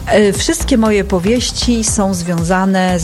Wszystkie moje powieści są związane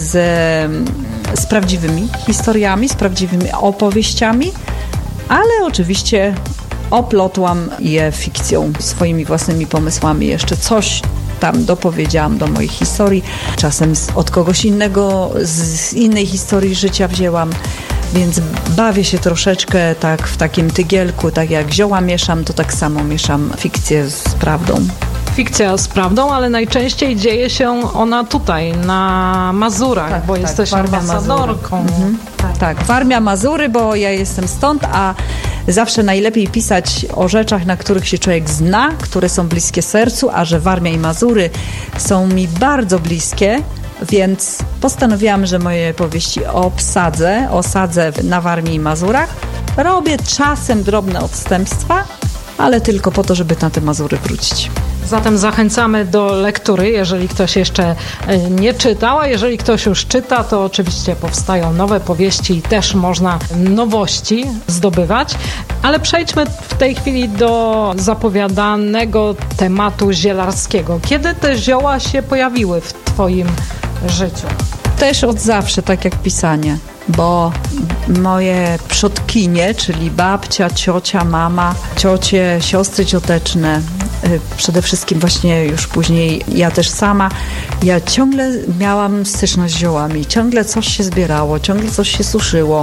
z prawdziwymi historiami, z prawdziwymi opowieściami, ale oczywiście oplotłam je fikcją, swoimi własnymi pomysłami. Jeszcze coś tam dopowiedziałam do moich historii. Czasem od kogoś innego, z innej historii życia wzięłam. Więc bawię się troszeczkę tak w takim tygielku, tak jak zioła mieszam, to tak samo mieszam fikcję z prawdą. Fikcja z prawdą, ale najczęściej dzieje się ona tutaj, na Mazurach, tak, bo jesteś ambasadorką. Tak, Warmia, Mazury, bo ja jestem stąd, a zawsze najlepiej pisać o rzeczach, na których się człowiek zna, które są bliskie sercu, a że Warmia i Mazury są mi bardzo bliskie, więc postanowiłam, że moje powieści osadzę na Warmii i Mazurach. Robię czasem drobne odstępstwa, ale tylko po to, żeby na te Mazury wrócić. Zatem zachęcamy do lektury, jeżeli ktoś jeszcze nie czytał, a jeżeli ktoś już czyta, to oczywiście powstają nowe powieści i też można nowości zdobywać. Ale przejdźmy w tej chwili do zapowiadanego tematu zielarskiego. Kiedy te zioła się pojawiły w Twoim życiu? Też od zawsze, tak jak pisanie, bo moje przodkinie, czyli babcia, ciocia, mama, ciocie, siostry cioteczne, przede wszystkim właśnie już później ja też sama, ja ciągle miałam styczność z ziołami, ciągle coś się zbierało, ciągle coś się suszyło,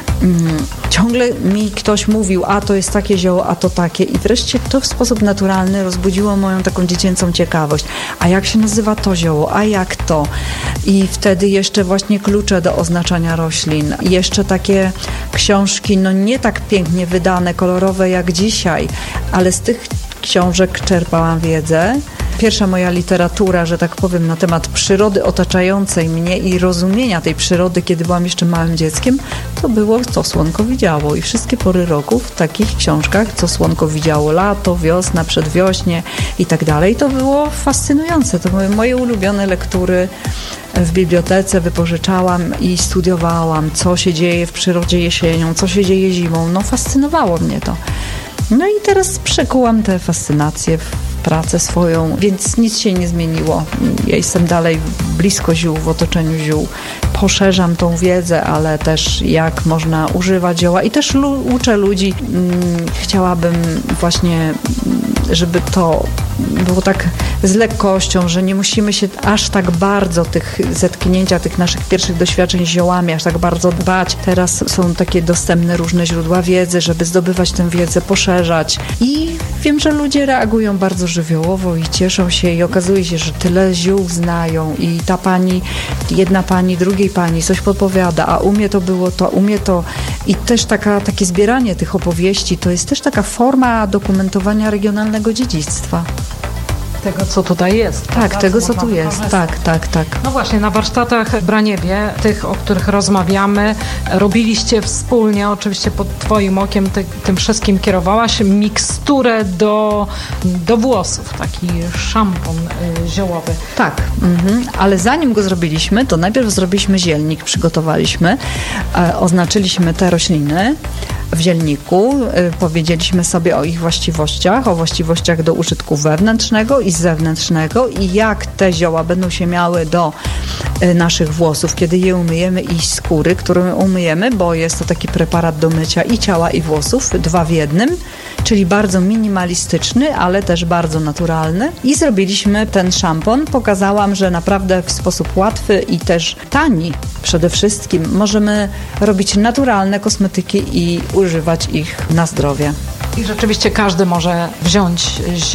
ciągle mi ktoś mówił, a to jest takie zioło, a to takie i wreszcie to w sposób naturalny rozbudziło moją taką dziecięcą ciekawość. A jak się nazywa to zioło, a jak to? I wtedy jeszcze właśnie klucze do oznaczania roślin, jeszcze takie książki, no nie tak pięknie wydane, kolorowe jak dzisiaj, ale z tych książek czerpałam wiedzę. Pierwsza moja literatura, że tak powiem, na temat przyrody otaczającej mnie i rozumienia tej przyrody, kiedy byłam jeszcze małym dzieckiem, to było Co słonko widziało. I wszystkie pory roku w takich książkach, Co słonko widziało, lato, wiosna, przedwiośnie i tak dalej, to było fascynujące. To były moje ulubione lektury. W bibliotece wypożyczałam i studiowałam, co się dzieje w przyrodzie jesienią, co się dzieje zimą. No fascynowało mnie to. No i teraz przekułam tę fascynację w pracę swoją, więc nic się nie zmieniło. Ja jestem dalej blisko ziół, w otoczeniu ziół. Poszerzam tą wiedzę, ale też jak można używać zioła i też uczę ludzi. Chciałabym właśnie, żeby to było tak z lekkością, że nie musimy się aż tak bardzo tych zetknięcia, tych naszych pierwszych doświadczeń z ziołami, aż tak bardzo dbać. Teraz są takie dostępne różne źródła wiedzy, żeby zdobywać tę wiedzę, poszerzać. I wiem, że ludzie reagują bardzo żywiołowo i cieszą się i okazuje się, że tyle ziół znają i ta pani, jedna pani, drugiej pani coś podpowiada, a u mnie to było to, u mnie to. I też takie zbieranie tych opowieści to jest też taka forma dokumentowania regionalnego dziedzictwa. Tego, co tutaj jest. Tak, tego, co tu jest. Tak. No właśnie, na warsztatach w Braniewie, tych, o których rozmawiamy, robiliście wspólnie, oczywiście pod Twoim okiem tym wszystkim kierowałaś, miksturę do włosów, taki szampon ziołowy. Tak, ale zanim go zrobiliśmy, to najpierw zrobiliśmy zielnik, przygotowaliśmy, oznaczyliśmy te rośliny w zielniku, powiedzieliśmy sobie o ich właściwościach, o właściwościach do użytku wewnętrznego i zewnętrznego i jak te zioła będą się miały do naszych włosów, kiedy je umyjemy i skóry, którą umyjemy, bo jest to taki preparat do mycia i ciała, i włosów, 2 w 1, czyli bardzo minimalistyczny, ale też bardzo naturalny. I zrobiliśmy ten szampon. Pokazałam, że naprawdę w sposób łatwy i też tani przede wszystkim możemy robić naturalne kosmetyki i używać ich na zdrowie. I rzeczywiście każdy może wziąć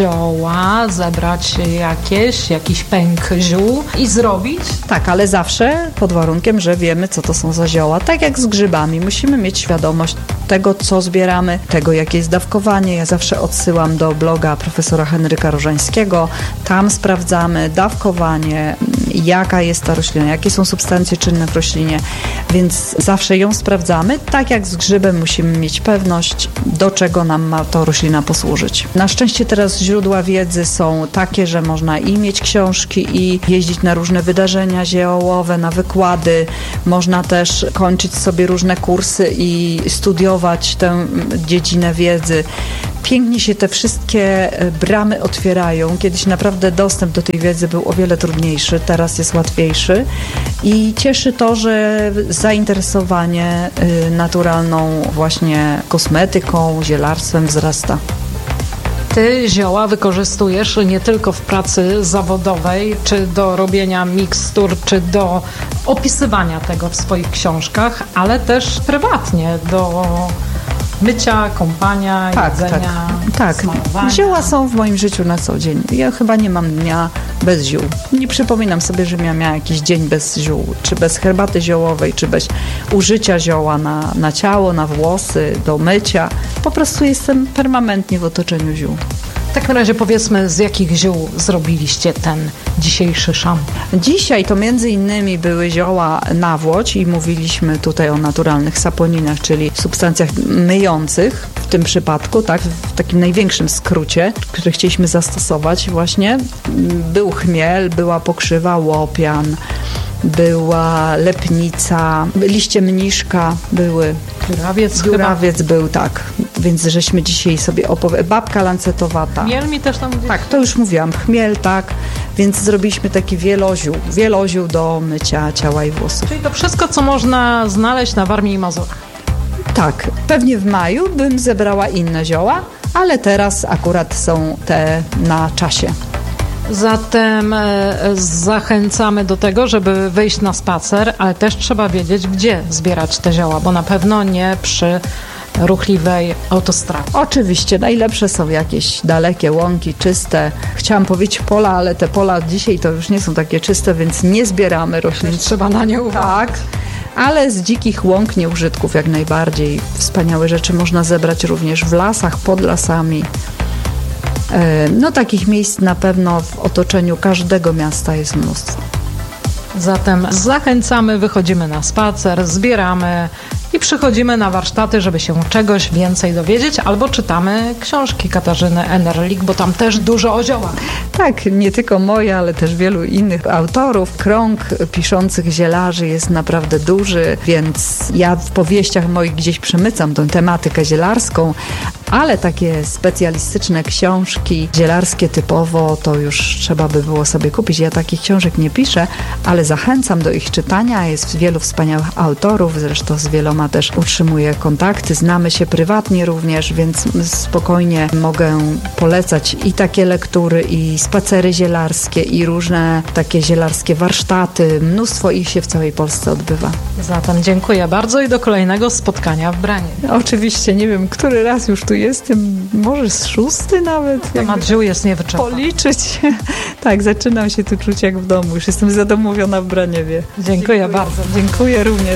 zioła, zebrać jakiś pęk ziół i zrobić? Tak, ale zawsze pod warunkiem, że wiemy, co to są za zioła. Tak jak z grzybami. Musimy mieć świadomość tego, co zbieramy, tego, jakie jest dawkowanie. Ja zawsze odsyłam do bloga profesora Henryka Różańskiego. Tam sprawdzamy dawkowanie, jaka jest ta roślina, jakie są substancje czynne w roślinie, więc zawsze ją sprawdzamy. Tak jak z grzybem musimy mieć pewność, do czego nam ma to roślina posłużyć. Na szczęście teraz źródła wiedzy są takie, że można i mieć książki, i jeździć na różne wydarzenia ziołowe, na wykłady. Można też kończyć sobie różne kursy i studiować tę dziedzinę wiedzy. pięknie się te wszystkie bramy otwierają. Kiedyś naprawdę dostęp do tej wiedzy był o wiele trudniejszy, teraz jest łatwiejszy i cieszy to, że zainteresowanie naturalną właśnie kosmetyką, zielarstwem wzrasta. Ty zioła wykorzystujesz nie tylko w pracy zawodowej, czy do robienia mikstur, czy do opisywania tego w swoich książkach, ale też prywatnie, do mycia, kąpania, jedzenia, smarowania. Zioła są w moim życiu na co dzień. Ja chyba nie mam dnia bez ziół. Nie przypominam sobie, że miała jakiś dzień bez ziół, czy bez herbaty ziołowej, czy bez użycia zioła na ciało, na włosy, do mycia. Po prostu jestem permanentnie w otoczeniu ziół. W takim razie powiedzmy, z jakich ziół zrobiliście ten dzisiejszy szampon? Dzisiaj to między innymi były zioła nawłoć i mówiliśmy tutaj o naturalnych saponinach, czyli substancjach myjących w tym przypadku, tak, w takim największym skrócie, który chcieliśmy zastosować właśnie. Był chmiel, była pokrzywa, łopian, była lepnica, liście mniszka były. Dziurawiec był, tak. Więc żeśmy dzisiaj sobie babka lancetowata. Chmiel mi też tam gdzieś... Tak, to już mówiłam. Chmiel, tak. Więc zrobiliśmy taki wieloziół do mycia ciała i włosów. Czyli to wszystko, co można znaleźć na Warmii i Mazurach. Tak. Pewnie w maju bym zebrała inne zioła, ale teraz akurat są te na czasie. Zatem zachęcamy do tego, żeby wyjść na spacer, ale też trzeba wiedzieć, gdzie zbierać te zioła, bo na pewno nie przy ruchliwej autostradzie. Oczywiście, najlepsze są jakieś dalekie łąki, czyste. Chciałam powiedzieć pola, ale te pola dzisiaj to już nie są takie czyste, więc nie zbieramy roślin. Trzeba na nie uważać. Tak, ale z dzikich łąk, nieużytków jak najbardziej. Wspaniałe rzeczy można zebrać również w lasach, pod lasami. No takich miejsc na pewno w otoczeniu każdego miasta jest mnóstwo. Zatem zachęcamy, wychodzimy na spacer, zbieramy i przychodzimy na warsztaty, żeby się czegoś więcej dowiedzieć, albo czytamy książki Katarzyny Enerlich, bo tam też dużo o ziołach. Tak, nie tylko moje, ale też wielu innych autorów. Krąg piszących zielarzy jest naprawdę duży, więc ja w powieściach moich gdzieś przemycam tą tematykę zielarską, ale takie specjalistyczne książki zielarskie typowo to już trzeba by było sobie kupić. Ja takich książek nie piszę, ale zachęcam do ich czytania. Jest wielu wspaniałych autorów, zresztą z wieloma też utrzymuję kontakty, znamy się prywatnie również, więc spokojnie mogę polecać i takie lektury, i spacery zielarskie, i różne takie zielarskie warsztaty. Mnóstwo ich się w całej Polsce odbywa. Zatem dziękuję bardzo i do kolejnego spotkania w Branie. Oczywiście, nie wiem, który raz już tu jestem, może z 6 nawet. Temat ziół jest niewyczerpany. Policzyć. Tak, zaczynam się tu czuć jak w domu. Już jestem zadomowiona w Braniewie. Dziękuję bardzo. Dziękuję również.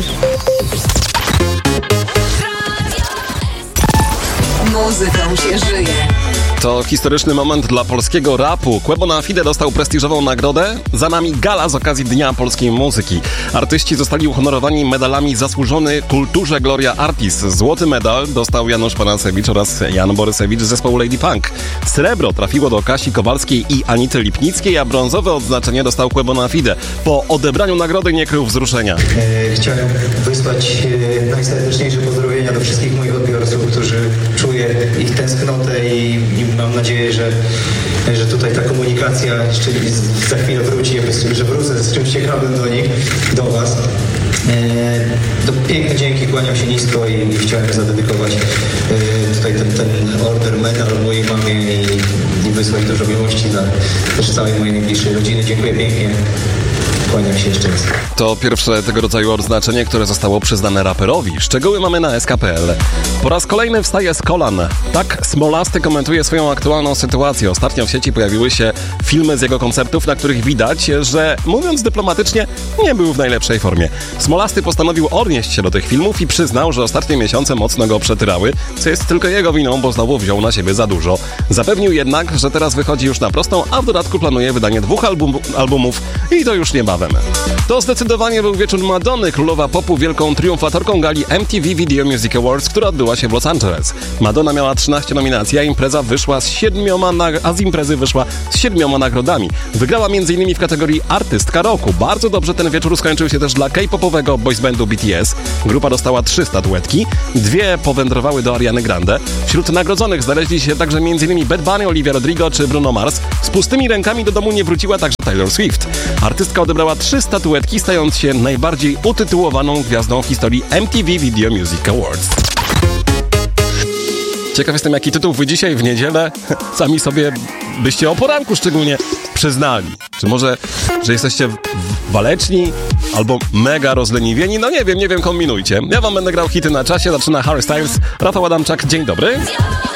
Muzyką się żyje. To historyczny moment dla polskiego rapu. Quebo na Fide dostał prestiżową nagrodę. Za nami gala z okazji Dnia Polskiej Muzyki. Artyści zostali uhonorowani medalami Zasłużony Kulturze Gloria Artis. Złoty medal dostał Janusz Panasewicz oraz Jan Borysewicz z zespołu Lady Punk. Srebro trafiło do Kasi Kowalskiej i Anity Lipnickiej, a brązowe odznaczenie dostał Quebo na Fide. Po odebraniu nagrody nie krył wzruszenia. Chciałem wysłać najserdeczniejsze pozdrowienia do wszystkich moich odbiorców, którzy czuję ich tęsknotę i mam nadzieję, że tutaj ta komunikacja jeszcze za chwilę wróci, że wrócę z czymś ciekawym do nich, do Was. Piękne dzięki, kłaniam się nisko i chciałem zadedykować tutaj ten order medal mojej mamie i wysłać dużo miłości dla też całej mojej najbliższej rodziny. Dziękuję pięknie. Kłaniam się jeszcze raz. To pierwsze tego rodzaju odznaczenie, które zostało przyznane raperowi. Szczegóły mamy na SK.pl. Po raz kolejny wstaje z kolan. Tak Smolasty komentuje swoją aktualną sytuację. Ostatnio w sieci pojawiły się filmy z jego koncertów, na których widać, że mówiąc dyplomatycznie, nie był w najlepszej formie. Smolasty postanowił odnieść się do tych filmów i przyznał, że ostatnie miesiące mocno go przetyrały, co jest tylko jego winą, bo znowu wziął na siebie za dużo. Zapewnił jednak, że teraz wychodzi już na prostą, a w dodatku planuje wydanie 2 albumów i to już niebawem. Razem. To zdecydowanie był wieczór Madonny, królowa popu, wielką triumfatorką gali MTV Video Music Awards, która odbyła się w Los Angeles. Madonna miała 13 nominacji, a z imprezy wyszła z 7 nagrodami. Wygrała m.in. w kategorii Artystka Roku. Bardzo dobrze ten wieczór skończył się też dla K-popowego boys bandu BTS. Grupa dostała 3 statuetki, 2 powędrowały do Ariany Grande. Wśród nagrodzonych znaleźli się także m.in. Bad Bunny, Olivia Rodrigo czy Bruno Mars. Z pustymi rękami do domu nie wróciła także Taylor Swift. Artystka odebrała 3 statuetki, stając się najbardziej utytułowaną gwiazdą w historii MTV Video Music Awards. Ciekaw jestem, jaki tytuł wy dzisiaj w niedzielę sami sobie byście o poranku szczególnie przyznali. Czy może, że jesteście waleczni albo mega rozleniwieni? No nie wiem, kombinujcie. Ja wam będę grał hity na czasie. Zaczyna Harry Styles, Rafał Adamczak. Dzień dobry.